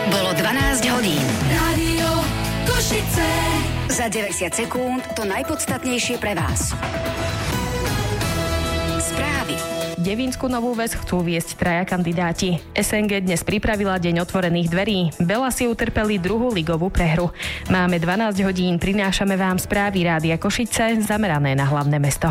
Bolo 12 hodín. Rádio Košice. Za 90 sekúnd to najpodstatnejšie pre vás. Správy. Devínsku Novú Ves chcú viesť traja kandidáti. SNG dnes pripravila deň otvorených dverí. Belasi utrpeli druhú ligovú prehru. Máme 12 hodín, prinášame vám správy Rádia Košice zamerané na hlavné mesto.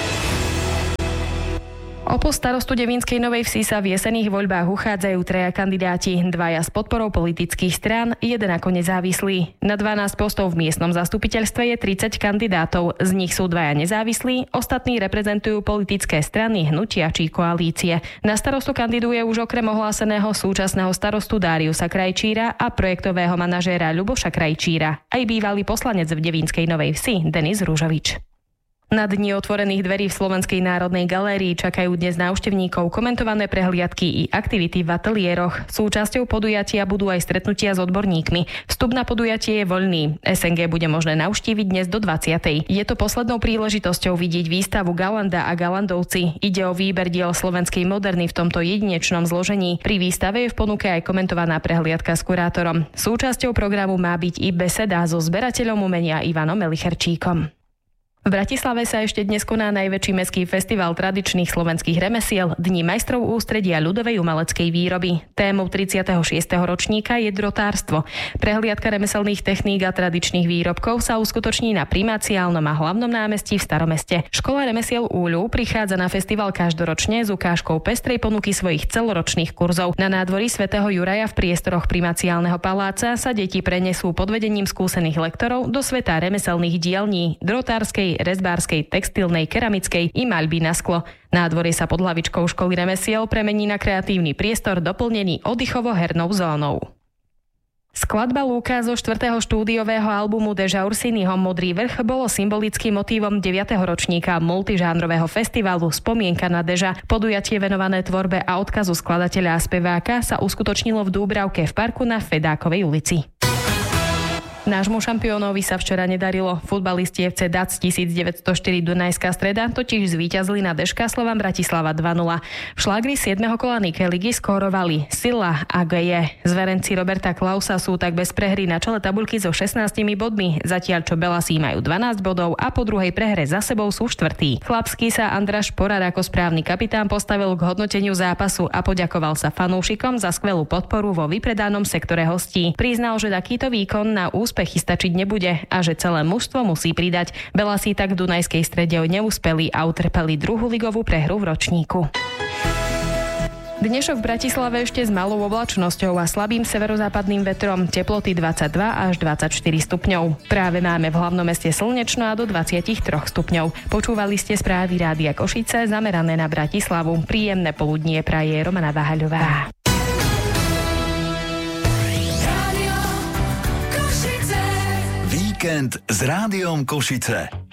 O post starostu Devínskej Novej Vsi sa v jesenných voľbách uchádzajú traja kandidáti, dvaja s podporou politických strán, jeden ako nezávislý. Na 12 postov v miestnom zastupiteľstve je 30 kandidátov, z nich sú dvaja nezávislí, ostatní reprezentujú politické strany, hnutia či koalície. Na starostu kandiduje už okrem ohláseného súčasného starostu Dáriusa Krajčíra a projektového manažéra Ľuboša Krajčíra, aj bývalý poslanec v Devínskej Novej Vsi Denis Ružovič. Na dni otvorených dverí v Slovenskej národnej galérii čakajú dnes návštevníkov komentované prehliadky i aktivity v ateliéroch. Súčasťou podujatia budú aj stretnutia s odborníkmi. Vstup na podujatie je voľný. SNG bude možné navštíviť dnes do 20. Je to poslednou príležitosťou vidieť výstavu Galanda a Galandovci. Ide o výber diel slovenskej moderny v tomto jedinečnom zložení. Pri výstave je v ponuke aj komentovaná prehliadka s kurátorom. Súčasťou programu má byť i beseda so zberateľom umenia Ivanom Melicherčíkom. V Bratislave sa ešte dnes koná najväčší mestský festival tradičných slovenských remesiel Dni majstrov ústredia ľudovej umeleckej výroby. Témou 36. ročníka je drotárstvo. Prehliadka remeselných techník a tradičných výrobkov sa uskutoční na Primáciálnom a Hlavnom námestí v Staromeste. Škola remesiel Úľu prichádza na festival každoročne s ukážkou pestrej ponuky svojich celoročných kurzov. Na nádvorí svätého Juraja v priestoroch Primáciálneho paláca sa deti prenesú pod vedením skúsených lektorov do sveta remeselných dielní, drotárskej, rezbárskej, textilnej, keramickej i maľby na sklo. Nádvorie sa pod hlavičkou školy remesiel premení na kreatívny priestor doplnený oddychovo-hernou zónou. Skladba Lúka zo 4. štúdiového albumu Deža Ursiniho Modrý vrch bolo symbolickým motívom 9. ročníka multižánrového festivalu Spomienka na Deža. Podujatie venované tvorbe a odkazu skladateľa a speváka sa uskutočnilo v Dúbravke v parku na Fedákovej ulici. Nášmu šampiónovi sa včera nedarilo. Futbalisti FC DAC 1904 Dunajská Streda totiž zvíťazili na Deška Slovan Bratislava 2-0. V šlágri 7. kola Nike ligy skórovali Silla a Geje. Zverenci Roberta Klausa sú tak bez prehry na čele tabuľky so 16 bodmi, zatiaľ čo Belasí majú 12 bodov a po druhej prehre za sebou sú štvrtí. Chlapský sa Andraš Porár ako správny kapitán postavil k hodnoteniu zápasu a poďakoval sa fanúšikom za skvelú podporu vo vypredanom sektore hostí. Priznal, že takýto výkon na úspechy stačiť nebude a že celé mužstvo musí pridať. Belasí tak v Dunajskej Strede neúspeli a utrpeli druhú ligovú prehru v ročníku. Dnešok v Bratislave ešte s malou oblačnosťou a slabým severozápadným vetrom, teploty 22 až 24 stupňov. Práve máme v hlavnom meste slnečno a do 23 stupňov. Počúvali ste správy Rádia Košice zamerané na Bratislavu. Príjemné poludnie praje Romana Váhaľová. Víkend s Rádiom Košice.